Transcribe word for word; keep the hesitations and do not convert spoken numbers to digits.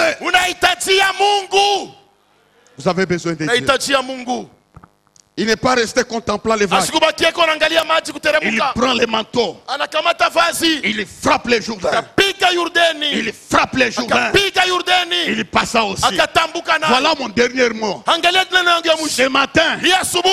Unahitajia Mungu. Vous avez besoin de Dieu. Unahitajia Mungu. Il n'est pas resté contemplant les vagues. Asikubakie kwa angalia maji Il kuteremka. prend les manteaux. Anakamata vazi. Il frappe les Jourdains. Akapiga Yordani. Il frappe les Jourdains. Akapiga Yordani. Il passa aussi. Akatambuka nayo. Voilà mon dernier mot. Angalia neno yangu ya mwisho. Ce matin, Hii asubuhi